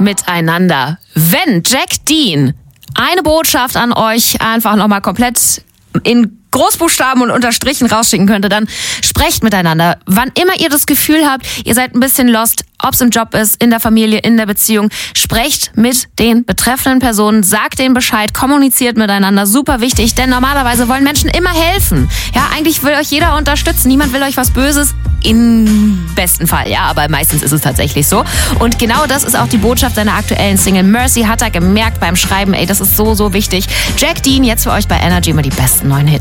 miteinander. Wenn Jack Dean eine Botschaft an euch einfach nochmal komplett in Großbuchstaben und unterstrichen rausschicken könnte, dann sprecht miteinander. Wann immer ihr das Gefühl habt, ihr seid ein bisschen lost, ob es im Job ist, in der Familie, in der Beziehung, sprecht mit den betreffenden Personen, sagt denen Bescheid, kommuniziert miteinander, super wichtig, denn normalerweise wollen Menschen immer helfen. Ja, eigentlich will euch jeder unterstützen, niemand will euch was Böses, im besten Fall, ja, aber meistens ist es tatsächlich so. Und genau das ist auch die Botschaft seiner aktuellen Single. Mercy hat er gemerkt beim Schreiben, das ist so, so wichtig. Jack Dean, jetzt für euch bei Energy immer die besten neuen Hits.